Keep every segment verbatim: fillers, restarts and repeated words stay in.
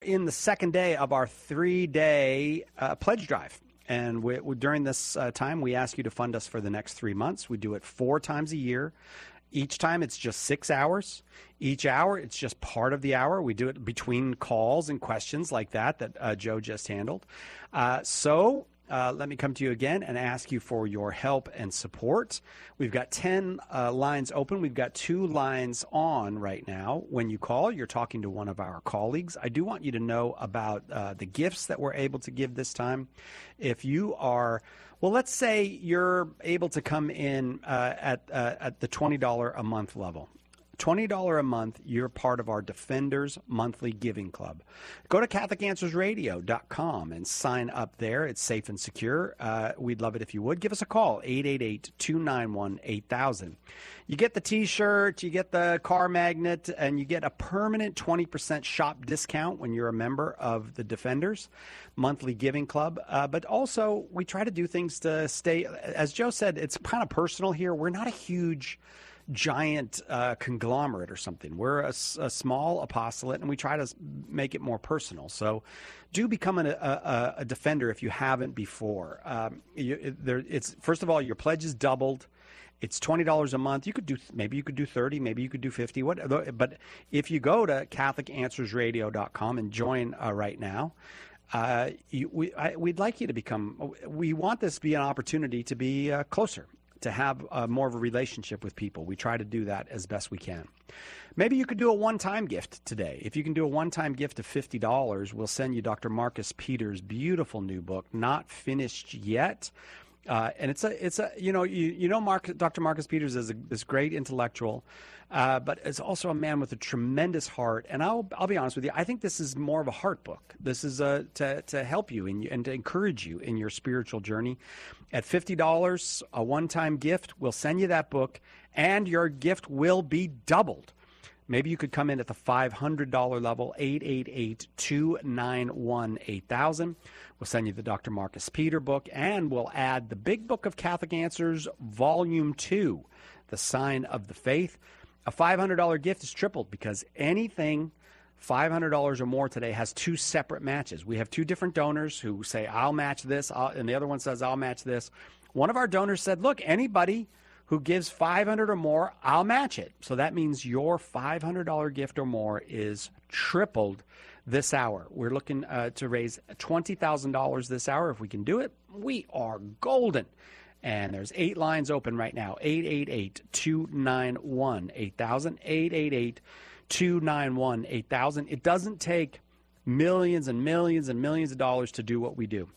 in the second day of our three-day uh, pledge drive. And we, we, during this uh, time, we ask you to fund us for the next three months. We do it four times a year. Each time, it's just six hours. Each hour, it's just part of the hour. We do it between calls and questions like that that uh, Joe just handled. Uh, so uh, let me come to you again and ask you for your help and support. We've got ten uh, lines open. We've got two lines on right now. When you call, you're talking to one of our colleagues. I do want you to know about uh, the gifts that we're able to give this time. If you are... Well, let's say you're able to come in uh, at uh, at the twenty dollars a month level. twenty dollars a month, you're part of our Defenders Monthly Giving Club. Go to Catholic Answers Radio dot com and sign up there. It's safe and secure. Uh, we'd love it if you would. Give us a call, eight eight eight, two nine one, eight thousand. You get the T-shirt, you get the car magnet, and you get a permanent twenty percent shop discount when you're a member of the Defenders Monthly Giving Club. Uh, but also, we try to do things to stay, as Joe said, it's kind of personal here. We're not a huge giant uh, conglomerate or something. We're a, a small apostolate, and we try to make it more personal. So do become an, a, a defender if you haven't before. Um, you, there, it's first of all, your pledge is doubled. It's twenty dollars a month. You could do, maybe you could do thirty, maybe you could do fifty. What? But if you go to Catholic Answers Radio dot com and join uh, right now, uh, you, we, I, we'd like you to become, we want this to be an opportunity to be uh, closer, to have uh, more of a relationship with people. We try to do that as best we can. Maybe you could do a one-time gift today. If you can do a one-time gift of fifty dollars, we'll send you Doctor Marcus Peters' beautiful new book, Not Finished Yet. Uh, and it's a, it's a, you know, you, you know, Mark, Doctor Marcus Peters is a, this great intellectual, uh, but is also a man with a tremendous heart. And I'll, I'll be honest with you, I think this is more of a heart book. This is a, to, to help you in, and to encourage you in your spiritual journey. At fifty dollars, a one-time gift, we'll send you that book, and your gift will be doubled. Maybe you could come in at the five hundred dollars level, eight eight eight, two nine one, eight thousand. We'll send you the Doctor Marcus Peter book, and we'll add the Big Book of Catholic Answers, Volume two, The Sign of the Faith. A five hundred dollars gift is tripled because anything five hundred dollars or more today has two separate matches. We have two different donors who say, I'll match this, I'll, and the other one says, I'll match this. One of our donors said, look, anybody who gives five hundred dollars or more, I'll match it. So that means your five hundred dollars gift or more is tripled this hour. We're looking uh, to raise twenty thousand dollars this hour. If we can do it, we are golden. And there's eight lines open right now, eight eight eight, two nine one, eight thousand, eight eight eight, two nine one, eight thousand. It doesn't take millions and millions and millions of dollars to do what we do.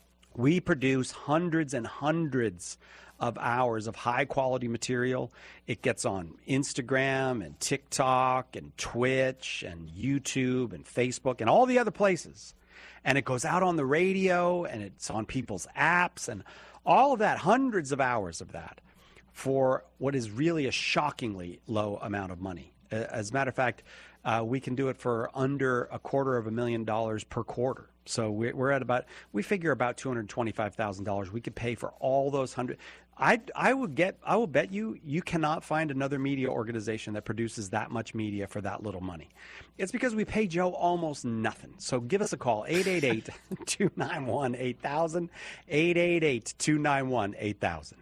We produce hundreds and hundreds of hours of high-quality material. It gets on Instagram and TikTok and Twitch and YouTube and Facebook and all the other places. And it goes out on the radio, and it's on people's apps, and all of that, hundreds of hours of that, for what is really a shockingly low amount of money. As a matter of fact, uh, we can do it for under a quarter of a million dollars per quarter. So we're, we're at about, we figure about two hundred twenty-five thousand dollars. We could pay for all those hundred. I, I would get, I will bet you, you cannot find another media organization that produces that much media for that little money. It's because we pay Joe almost nothing. So give us a call, eight eight eight, two nine one, eight thousand, eight eight eight, two nine one, eight thousand.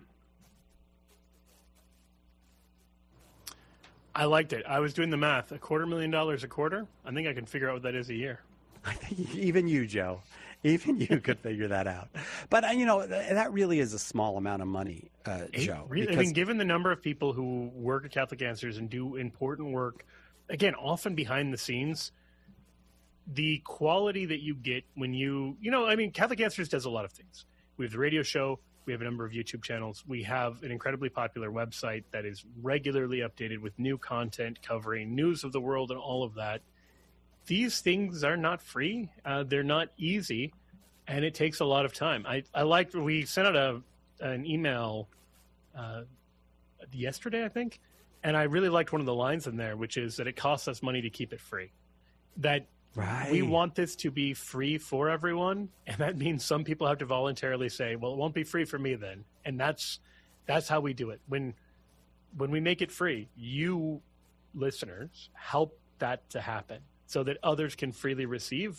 I liked it. I was doing the math. A quarter million dollars a quarter? I think I can figure out what that is a year. I think even you, Joe, even you could figure that out. But, uh, you know, th- that really is a small amount of money, uh, Joe. Really, because... I mean, given the number of people who work at Catholic Answers and do important work, again, often behind the scenes, the quality that you get when you, you know, I mean, Catholic Answers does a lot of things. We have the radio show. We have a number of YouTube channels. We have an incredibly popular website that is regularly updated with new content covering news of the world and all of that. These things are not free. Uh, they're not easy, and it takes a lot of time. I, I liked, we sent out a an email uh, yesterday, I think, and I really liked one of the lines in there, which is that it costs us money to keep it free. That right. We want this to be free for everyone, and that means some people have to voluntarily say, well, it won't be free for me then. And that's that's how we do it. When when we make it free, you listeners help that to happen so that others can freely receive